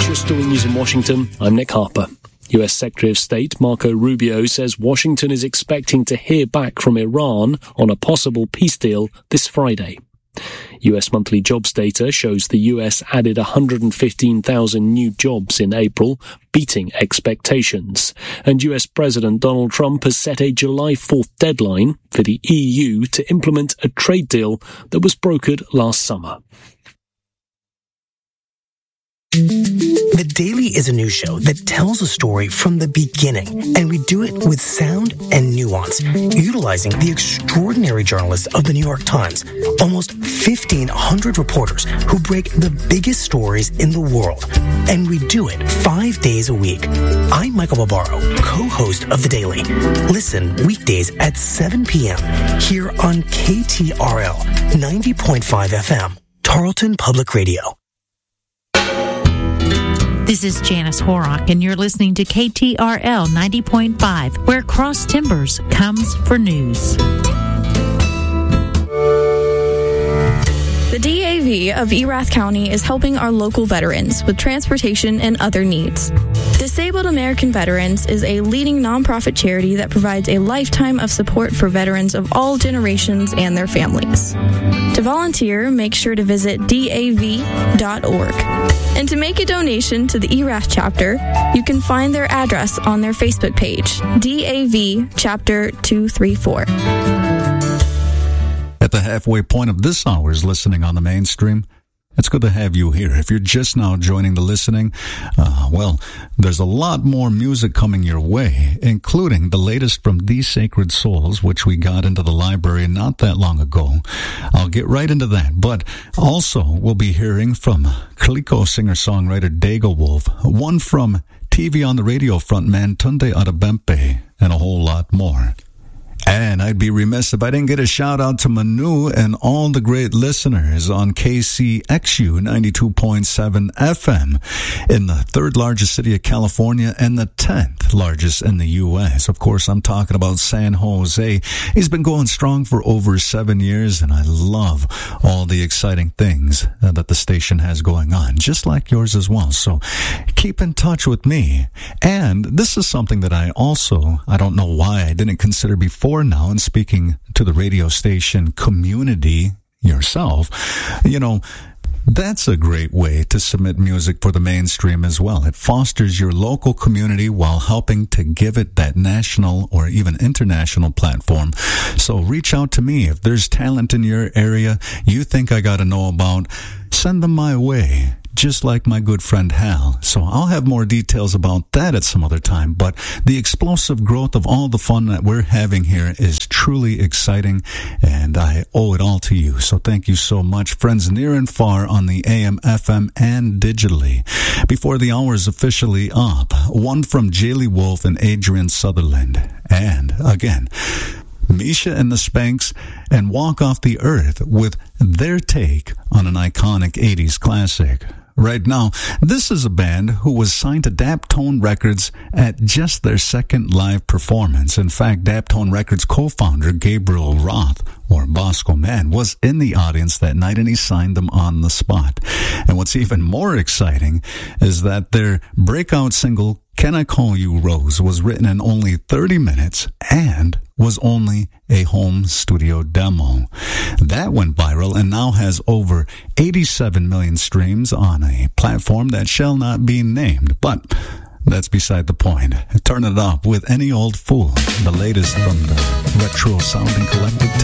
your story news in Washington. I'm Nick Harper. U.S. Secretary of State Marco Rubio says Washington is expecting to hear back from Iran on a possible peace deal this Friday. U.S. monthly jobs data shows the U.S. added 115,000 new jobs in April, beating expectations. And U.S. President Donald Trump has set a July 4th deadline for the EU to implement a trade deal that was brokered last summer. The Daily is a news show that tells a story from the beginning, and we do it with sound and nuance, utilizing the extraordinary journalists of the New York Times, almost 1,500 reporters who break the biggest stories in the world. And we do it 5 days a week. I'm Michael Barbaro, co-host of The Daily. Listen weekdays at 7 p.m. here on KTRL 90.5 FM, Tarleton Public Radio. This is Janice Horrock, and you're listening to KTRL 90.5, where Cross Timbers comes for news. The DAV of Erath County is helping our local veterans with transportation and other needs. Disabled American Veterans is a leading nonprofit charity that provides a lifetime of support for veterans of all generations and their families. To volunteer, make sure to visit DAV.org. And to make a donation to the Erath chapter, you can find their address on their Facebook page, DAV Chapter 234. At the halfway point of this hour's listening on the mainstream, it's good to have you here. If you're just now joining the listening, there's a lot more music coming your way, including the latest from These Sacred Souls, which we got into the library not that long ago. I'll get right into that, but also we'll be hearing from Kaliko singer-songwriter Dago Wolf, one from TV on the Radio frontman Tunde Adebempe, and a whole lot more. And I'd be remiss if I didn't get a shout out to Manu and all the great listeners on KCXU 92.7 FM in the third largest city of California and the 10th largest in the U.S. Of course, I'm talking about San Jose. He's been going strong for over 7 years, and I love all the exciting things that the station has going on, just like yours as well. So keep in touch with me. And this is something that I don't know why I didn't consider before now, and speaking to the radio station community yourself, that's a great way to submit music for the mainstream as well. It fosters your local community while helping to give it that national or even international platform. So reach out to me. If there's talent in your area you think I got to know about, send them my way. Just like my good friend Hal. So I'll have more details about that at some other time. But the explosive growth of all the fun that we're having here is truly exciting, and I owe it all to you. So thank you so much, friends near and far on the AM, FM, and digitally. Before the hour is officially up, one from Jaylee Wolf and Adrian Sutherland. And again, Misha and the Spanks and Walk Off the Earth with their take on an iconic 80s classic. Right now, this is a band who was signed to Daptone Records at just their second live performance. In fact, Daptone Records co-founder Gabriel Roth, or Bosco Man, was in the audience that night, and he signed them on the spot. And what's even more exciting is that their breakout single, Can I Call You Rose, was written in only 30 minutes and was only a home studio demo. That went viral and now has over 87 million streams on a platform that shall not be named. But that's beside the point. Turn it up with Any Old Fool, the latest from the retro sounding collective